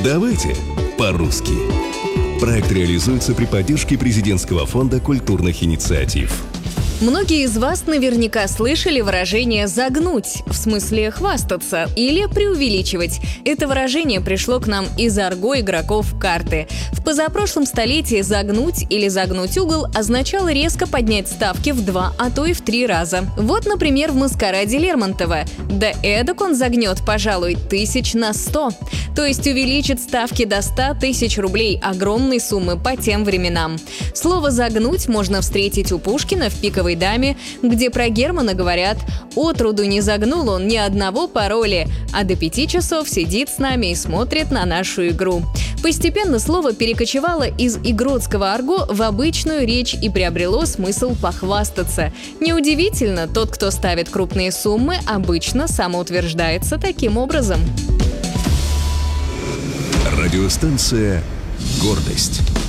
Давайте по-русски. Проект реализуется при поддержке Президентского фонда культурных инициатив. Многие из вас наверняка слышали выражение «загнуть», в смысле хвастаться или преувеличивать. Это выражение пришло к нам из арго игроков в карты. В позапрошлом столетии «загнуть» или «загнуть угол» означало резко поднять ставки в 2, а то и в 3 раза. Вот, например, в «Маскараде» Лермонтова. Да эдак он загнет, пожалуй, 1000 на 100. То есть увеличит ставки до 100 тысяч рублей, огромной суммы по тем временам. Слово «загнуть» можно встретить у Пушкина в «Пиковой даме», где про Германа говорят: «Отроду не загнул он ни одного пароля, а до 5 часов сидит с нами и смотрит на нашу игру». Постепенно слово перекочевало из игротского арго в обычную речь и приобрело смысл похвастаться. Неудивительно, тот, кто ставит крупные суммы, обычно самоутверждается таким образом. Радиостанция «Гордость».